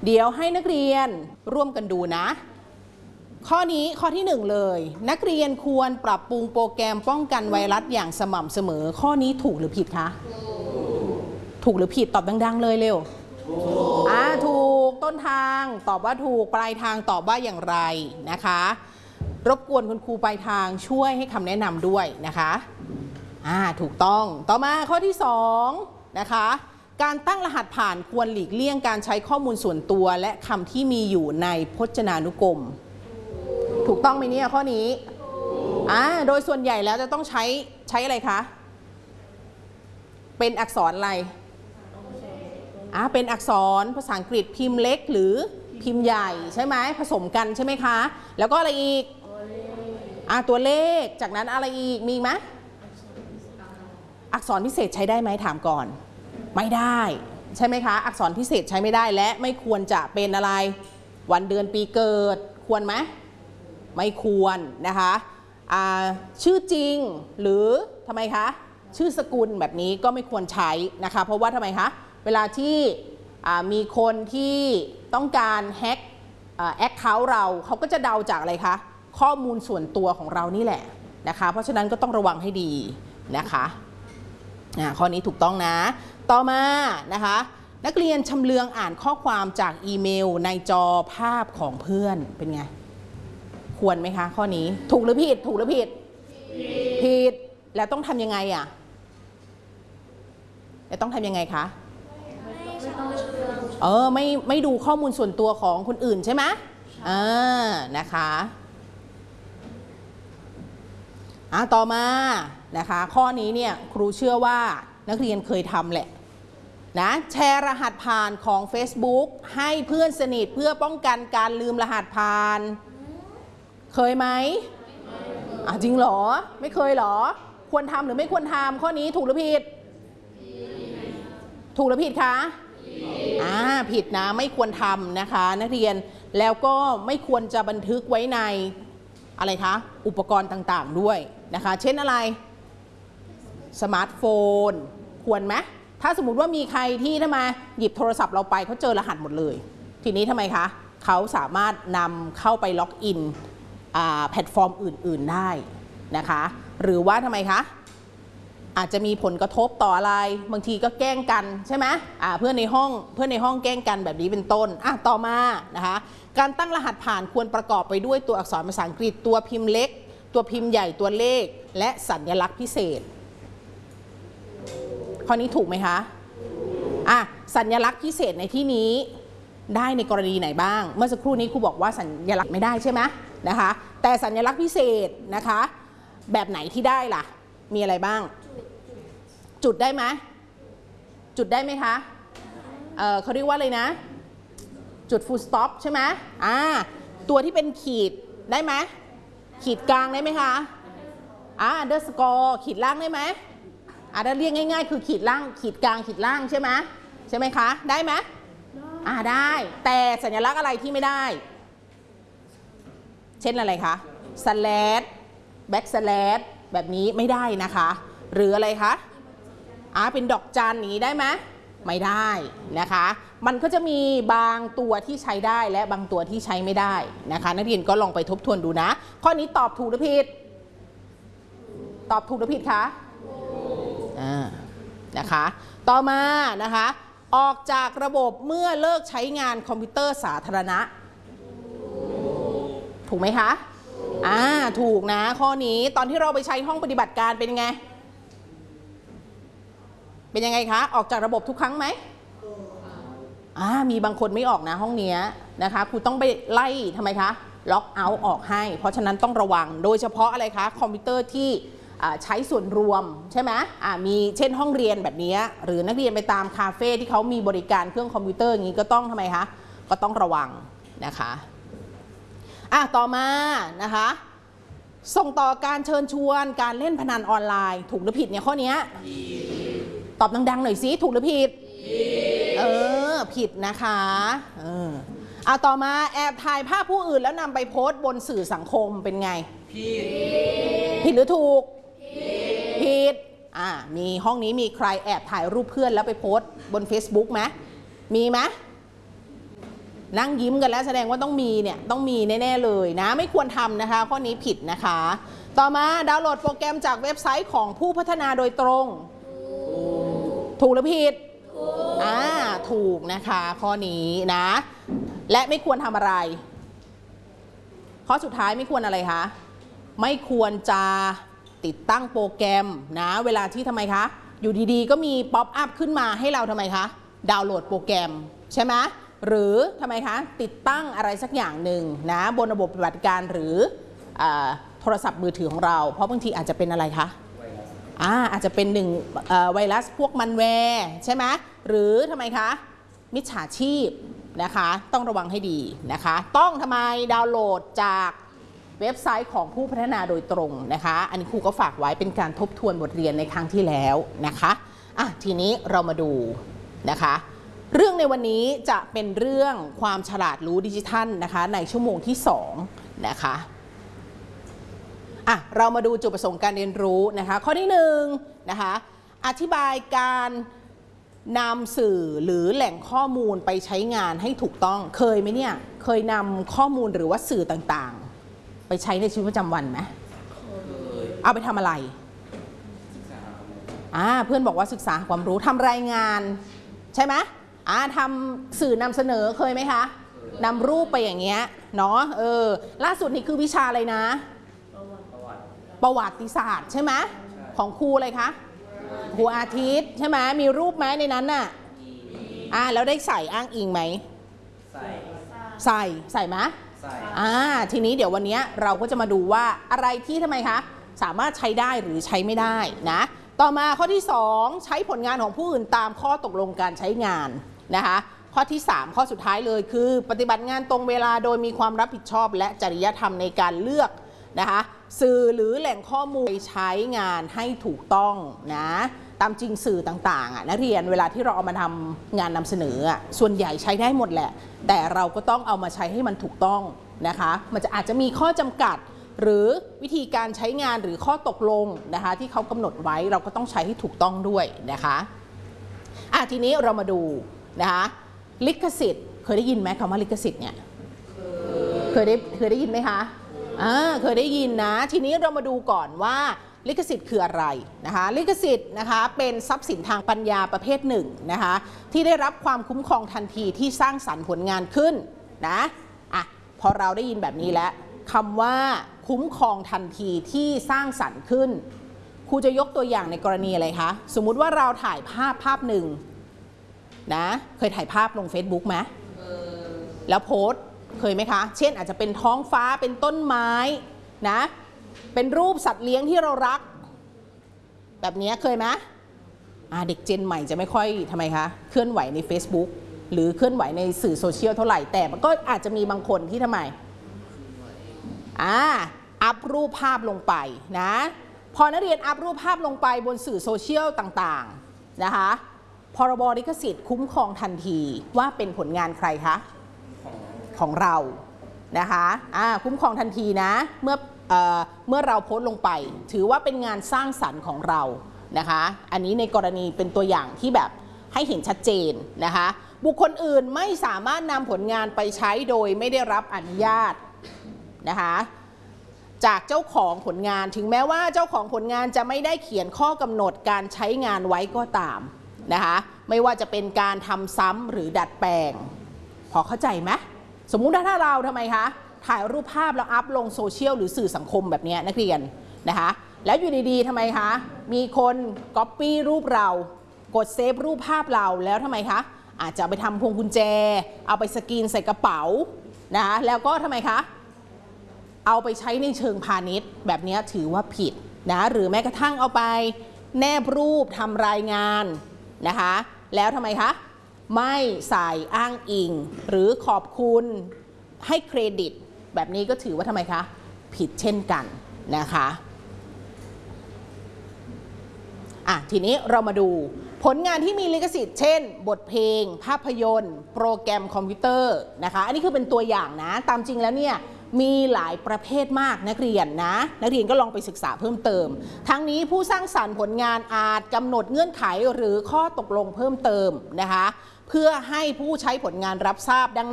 เดี๋ยวให้นักเรียนร่วมกันดูนะข้อนี้ข้อที่1เลยนักเรียนควรปรับปรุงโปรแกรมป้องกันไวรัสอย่างสม่ำเสมอข้อนี้ถูกหรือผิดคะถูกหรือผิดตอบดังๆเลยเร็วถูกต้นทางตอบว่าถูกปลายทางตอบว่าอย่างไรนะคะรบกวนคุณครูปลายทางช่วยให้คำแนะนำด้วยนะคะถูกต้องต่อมาข้อที่2นะคะการตั้งรหัสผ่านควรหลีกเลี่ยงการใช้ข้อมูลส่วนตัวและคำที่มีอยู่ในพจนานุกรมถูกต้องไหมเนี่ยข้อนี้โดยส่วนใหญ่แล้วจะต้องใช้อะไรคะเป็นอักษรอะไรเป็นอักษรภาษาอังกฤษพิมพ์เล็กหรือพิมพ์ใหญ่ใช่ไหมผสมกันใช่ไหมคะแล้วก็อะไรอีกตัวเลขจากนั้นอะไรอีกมีไหมอักษรพิเศษใช้ได้ไหมถามก่อนไม่ได้ใช่ไหมคะอักษรพิเศษใช้ไม่ได้และไม่ควรจะเป็นอะไรวันเดือนปีเกิดควรไหมไม่ควรนะคะชื่อจริงหรือทำไมคะชื่อสกุลแบบนี้ก็ไม่ควรใช้นะคะเพราะว่าทำไมคะเวลาที่มีคนที่ต้องการแฮ็กแอคเคาท์เราเขาก็จะเดาจากอะไรคะข้อมูลส่วนตัวของเรานี่แหละนะคะเพราะฉะนั้นก็ต้องระวังให้ดีนะคะข้อนี้ถูกต้องนะต่อมานะคะนักเรียนชำเลืองอ่านข้อความจากอีเมลในจอภาพของเพื่อนเป็นไงควรไหมคะข้อนี้ถูกหรือผิดถูกหรือผิดผิดแล้วต้องทำยังไงแล้วต้องทำยังไงคะไม่ดูข้อมูลส่วนตัวของคนอื่นใช่ไหมนะคะต่อมานะคะข้อนี้เนี่ยครูเชื่อว่านักเรียนเคยทำแหละนะแชร์รหัสผ่านของ Facebook ให้เพื่อนสนิทเพื่อป้องกันการลืมรหัสผ่านเคยไหมจริงเหรอไม่เคยเหรอควรทำหรือไม่ควรทำข้อนี้ถูกหรือผิดถูกหรือผิดคะผิดนะไม่ควรทำนะคะนักเรียนแล้วก็ไม่ควรจะบันทึกไว้ในอะไรคะอุปกรณ์ต่างๆด้วยนะคะเช่นอะไรสมาร์ทโฟนควรไหมถ้าสมมุติว่ามีใครที่ถ้ามาหยิบโทรศัพท์เราไปเขาเจอรหัสหมดเลยทีนี้ทำไมคะเขาสามารถนำเข้าไปล็อกอินแพลตฟอร์มอื่นๆได้นะคะหรือว่าทำไมคะอาจจะมีผลกระทบต่ออะไรบางทีก็แกล้งกันใช่ไหมเพื่อนในห้องแกล้งกันแบบนี้เป็นต้นต่อมานะคะการตั้งรหัสผ่านควรประกอบไปด้วยตัวอักษรภาษาอังกฤษตัวพิมพ์เล็กตัวพิมพ์ใหญ่ตัวเลขและสัญลักษณ์พิเศษข้อนี้ถูกไหมคะสัญลักษณ์พิเศษในที่นี้ได้ในกรณีไหนบ้างเมื่อสักครู่นี้ครูบอกว่าสัญลักษณ์ไม่ได้ใช่ไหมนะคะแต่สัญลักษณ์พิเศษนะคะแบบไหนที่ได้ล่ะมีอะไรบ้างจุดได้ไหมจุดได้ไหมคะเขาเรียกว่าอะไรนะจุด full stop ใช่ไหมตัวที่เป็นขีดได้ไหมขีดกลางได้ไหมคะunderscore ขีดล่างได้ไหมถ้าเรียกง่ายๆคือขีดล่างขีดกลางขีดล่างใช่ไหมคะได้ไหมได้แต่สัญลักษณ์อะไรที่ไม่ได้เช่นอะไรคะ slash backslash แบบนี้ไม่ได้นะคะหรืออะไรคะเป็นดอกจันอย่างนี้ได้ไหมไม่ได้นะคะมันก็จะมีบางตัวที่ใช้ได้และบางตัวที่ใช้ไม่ได้นะคะนักเรียนก็ลองไปทบทวนดูนะข้อนี้ตอบถูกหรือผิดตอบถูกหรือผิดคะนะคะต่อมานะคะออกจากระบบเมื่อเลิกใช้งานคอมพิวเตอร์สาธารณะถูกไหมคะถูกนะข้อนี้ตอนที่เราไปใช้ห้องปฏิบัติการเป็นยังไงคะออกจากระบบทุกครั้งไหมมีบางคนไม่ออกนะห้องนี้นะคะครูต้องไปไล่ทำไมคะล็อกเอาท์ออกให้เพราะฉะนั้นต้องระวังโดยเฉพาะอะไรคะคอมพิวเตอร์ที่ใช้ส่วนรวมใช่ไหมมีเช่นห้องเรียนแบบนี้หรือนักเรียนไปตามคาเฟ่ที่เขามีบริการเครื่องคอมพิวเตอร์อย่างนี้ก็ต้องทำไมคะก็ต้องระวังนะคะต่อมานะคะส่งต่อการเชิญชวนการเล่นพนันออนไลน์ถูกหรือผิดเนี่ยข้อนี้ตอบดังๆหน่อยสิถูกหรือผิดผิดนะคะต่อมาแอบถ่ายภาพผู้อื่นแล้วนำไปโพสต์บนสื่อสังคมเป็นไงผิดหรือถูกผิดมีห้องนี้มีใครแอบถ่ายรูปเพื่อนแล้วไปโพสต์บน Facebook ไหมมีไหมนั่งยิ้มกันแล้วแสดงว่าต้องมีเนี่ยต้องมีแน่ๆเลยนะไม่ควรทำนะคะข้อนี้ผิดนะคะต่อมาดาวน์โหลดโปรแกรมจากเว็บไซต์ของผู้พัฒนาโดยตรงถูกหรือผิดถูกนะคะข้อนี้นะและไม่ควรทำอะไรข้อสุดท้ายไม่ควรอะไรคะไม่ควรจะติดตั้งโปรแกรมนะเวลาที่ทำไมคะอยู่ดีๆก็มีป๊อปอัพขึ้นมาให้เราทำไมคะดาวน์โหลดโปรแกรมใช่ไหมหรือทำไมคะติดตั้งอะไรสักอย่างหนึ่งนะบนระบบปฏิบัติการหรือโทรศัพท์มือถือของเราเพราะบางทีอาจจะเป็นอะไรคะอาจจะเป็นไวรัสพวกมันแวร์ใช่ไหมหรือทำไมคะมิจฉาชีพนะคะต้องระวังให้ดีนะคะต้องทำไมดาวน์โหลดจากเว็บไซต์ของผู้พัฒนาโดยตรงนะคะอันนี้ครูก็ฝากไว้เป็นการทบทวนบทเรียนในครั้งที่แล้วนะคะทีนี้เรามาดูนะคะเรื่องในวันนี้จะเป็นเรื่องความฉลาดรู้ดิจิทัลนะคะในชั่วโมงที่2นะคะเรามาดูจุดประสงค์การเรียนรู้นะคะข้อที่1นะคะอธิบายการนำสื่อหรือแหล่งข้อมูลไปใช้งานให้ถูกต้องเคยไหมเนี่ยเคยนำข้อมูลหรือว่าสื่อต่างๆไปใช้ในชีวิตประจำวันไหมเอาไปทำอะไรเพื่อนบอกว่าศึกษาความรู้ทำรายงานใช่ไหมทำสื่อนำเสนอเคยไหมคะนำรูปไปอย่างเงี้ยเนาะล่าสุดนี่คือวิชาอะไรนะประวัติศาสตร์ใช่ไหมของครูอะไรคะครูอาทิตย์ใช่ไหมมีรูปไหมในนั้นน่ะแล้วได้ใส่อ้างอิงไหมใส่ไหมทีนี้เดี๋ยววันนี้เราก็จะมาดูว่าอะไรที่ทำไมคะสามารถใช้ได้หรือใช้ไม่ได้นะต่อมาข้อที่2ใช้ผลงานของผู้อื่นตามข้อตกลงการใช้งานนะคะข้อที่3ข้อสุดท้ายเลยคือปฏิบัติงานตรงเวลาโดยมีความรับผิดชอบและจริยธรรมในการเลือกนะคะสื่อหรือแหล่งข้อมูลใช้งานให้ถูกต้องนะตามจริงสื่อต่างๆนักเรียนเวลาที่เราเอามาทำงานนำเสนอส่วนใหญ่ใช้ได้หมดแหละแต่เราก็ต้องเอามาใช้ให้มันถูกต้องนะคะมันอาจจะมีข้อจำกัดหรือวิธีการใช้งานหรือข้อตกลงนะคะที่เขากำหนดไว้เราก็ต้องใช้ให้ถูกต้องด้วยนะคะทีนี้เรามาดูนะคะลิขสิทธิ์เคยได้ยินไหมคำว่าลิขสิทธิ์เนี่ยเคยได้ยินไหมคะเคยได้ยินนะทีนี้เรามาดูก่อนว่าลิขสิทธิ์คืออะไรนะคะลิขสิทธิ์นะคะเป็นทรัพย์สินทางปัญญาประเภทหนึ่งนะคะที่ได้รับความคุ้มครองทันทีที่สร้างสรรค์ผลงานขึ้นนะพอเราได้ยินแบบนี้แล้วคำว่าคุ้มครองทันทีที่สร้างสรรค์ขึ้นครูจะยกตัวอย่างในกรณีอะไรคะสมมุติว่าเราถ่ายภาพหนึ่งนะเคยถ่ายภาพลง Facebook ไหมแล้วโพสต์เคยไหมคะเช่นอาจจะเป็นท้องฟ้าเป็นต้นไม้นะเป็นรูปสัตว์เลี้ยงที่เรารักแบบนี้เคยไหมเด็กเจนใหม่จะไม่ค่อยทำไมคะเคลื่อนไหวใน Facebook หรือเคลื่อนไหวในสื่อโซเชียลเท่าไหร่แต่มันก็อาจจะมีบางคนที่ทำไมอัพรูปภาพลงไปนะพอนักเรียนอัพรูปภาพลงไปบนสื่อโซเชียลต่างๆนะคะพรบลิขสิทธิ์คุ้มครองทันทีว่าเป็นผลงานใครคะของเรานะคะคุ้มครองทันทีนะเมื่อเราโพสต์ลงไปถือว่าเป็นงานสร้างสรรค์ของเรานะคะอันนี้ในกรณีเป็นตัวอย่างที่แบบให้เห็นชัดเจนนะคะบุคคลอื่นไม่สามารถนำผลงานไปใช้โดยไม่ได้รับอนุญาตนะคะจากเจ้าของผลงานถึงแม้ว่าเจ้าของผลงานจะไม่ได้เขียนข้อกำหนดการใช้งานไว้ก็ตามนะคะไม่ว่าจะเป็นการทำซ้ำหรือดัดแปลงพอเข้าใจไหมสมมุติถ้าเราทำไมคะถ่ายรูปภาพแล้วอัพลงโซเชียลหรือสื่อสังคมแบบนี้นักเรียนนะคะแล้วอยู่ดีๆทำไมคะมีคนก๊อปปี้รูปเรากดเซฟรูปภาพเราแล้วทำไมคะอาจจะไปทำพวงกุญแจเอาไปสกรีนใส่กระเป๋านะคะแล้วก็ทำไมคะเอาไปใช้ในเชิงพาณิชย์แบบนี้ถือว่าผิดนะหรือแม้กระทั่งเอาไปแนบรูปทำรายงานนะคะแล้วทำไมคะไม่ใส่อ้างอิงหรือขอบคุณให้เครดิตแบบนี้ก็ถือว่าทำไมคะผิดเช่นกันนะคะทีนี้เรามาดูผลงานที่มีลิขสิทธิ์เช่นบทเพลงภาพยนตร์โปรแกรมคอมพิวเตอร์นะคะอันนี้คือเป็นตัวอย่างนะตามจริงแล้วเนี่ยมีหลายประเภทมากนักเรียนนะนักเรียนก็ลองไปศึกษาเพิ่มเติมทั้งนี้ผู้สร้างสรรค์ผลงานอาจกำหนดเงื่อนไขหรือข้อตกลงเพิ่มเติมนะคะเพื่อให้ผู้ใช้ผลงานรับทราบดัง